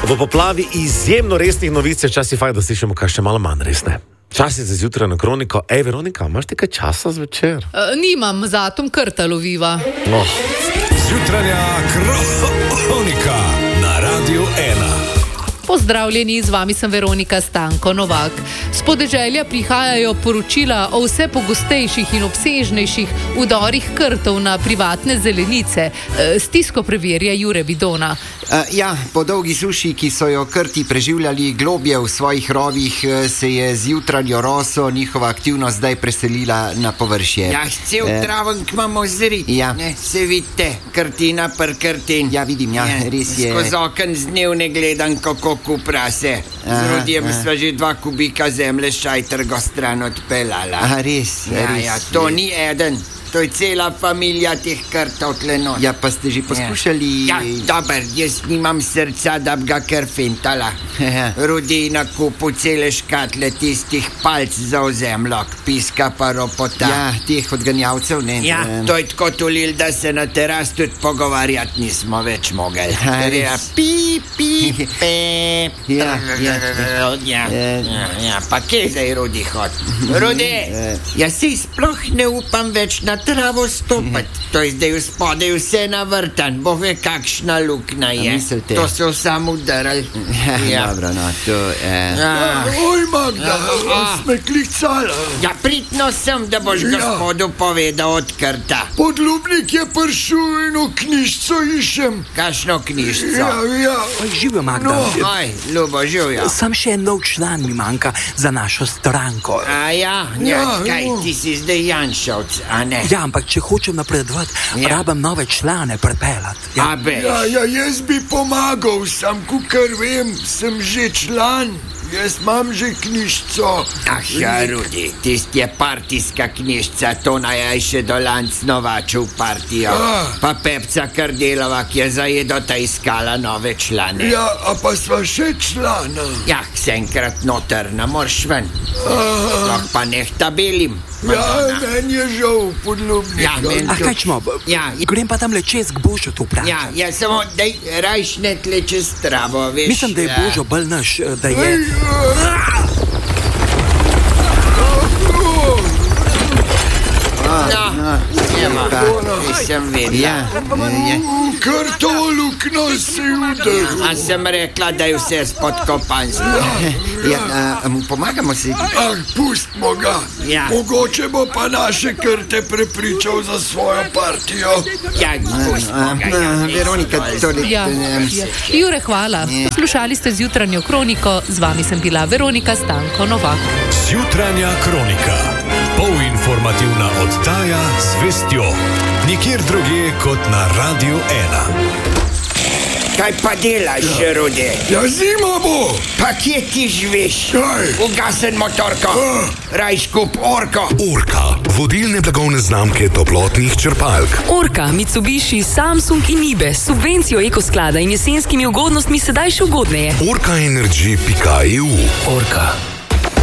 V poplavi izjemno resnih novic je včasih fajn, da slišimo kaj še malo manj resne. Čas je za zjutrajno kroniko. Ej, Veronika, imaš nekaj časa zvečer? Nimam, zatom krta loviva. Zjutranja kronika na Radiu 1. Pozdravljeni, z vami sem Veronika Stanko Novak. S podeželja prihajajo poročila o vse pogostejših in obsežnejših vdorih krtov na privatne zelenice. Stisko preverja Jure Vidona. Po dolgi suši, ki so jo krti preživljali globje v svojih rovih, se je z jutranjo roso njihova aktivnost zdaj preselila na površje. Cel travenk imamo zrit. Se vidite, krtina per krtin. Vidim, res je. Skozi okn z dnevne gledam, kako kupra se. Z Rudijem sva že 2 kubika zemlje šajtrgo stran odpeljala. Res. To ni eden. To je cela familija teh krtov tle not. Pa ste že poskušali... Dober, jaz nimam srca, da bi ga kar fintala. Rudi na kupu cele škatle tistih palc za ozemljok, piska pa ropota. Teh odganjavcev, ne? To je tako tulil, da se na teras tudi pogovarjati nismo več mogli. Pa kje zdaj Rudi hod? Rudi, jaz si sploh ne upam več na travo stopati. To je zdaj v spodaj vse navrtan, bo ve kakšna lukna je. Mislite? To so samo udarali. Dobro, to... Oj, Magda, sme klicala. Pritno sem, da boš gospodu povedal od krta. Podlubnik je prišel eno knjižco išem. Kakšno knjižco? Živijo, Magda. Ljubo, živijo. Sam še en nov član mi manjka za našo stranko. Kaj, ti si zdaj Janšovc, a ne? Ampak če hočem napredovati, rabam nove člane pripeljati. Jaz bi pomagal, sam kukar vem, sem že član. Jaz imam že knjižco. Rudi, tisti je partijska knjižca, to naj še dolanc novačil partijo. Pa Pepca Kardelova, ki je zajedo ta iskala nove člane. Pa sva še člana. Se enkrat noter, ne morš ven. Pa neh tabelim. Meni je žal podlubnik. Kaj čmo? Grem pa tam le čez k Božu tu vprašati. Samo daj rajšne tle čez travo, veš. Mislim, da je Božo bolj naš, da je... Sem vedela. Krtolukno si udaril. Sem rekla, da je vse spodkopanstvo. Pomagamo si. Pustimo ga. Mogoče bo pa naše krte prepričal za svojo partijo. Pustimo ga. Veronika, Jure, hvala. Poslušali ste zjutranjo kroniko, z vami sem bila Veronika Stanko Novak. Zjutranja kronika. Polinformativna oddaja z vestjo. Nikjer drugje kot na Radiu 1. Kaj pa delaš, Rudi? Zima bo. Pa kje ti živiš? Ugasen motorko. Rajš kup Orko. Orka, vodilne blagovne znamke toplotnih črpalk. Orka, Mitsubishi, Samsung in Nibe s subvencijo ekosklada in jesenskimi ugodnostmi sedaj še ugodneje. Orkaenergy.eu. Orka.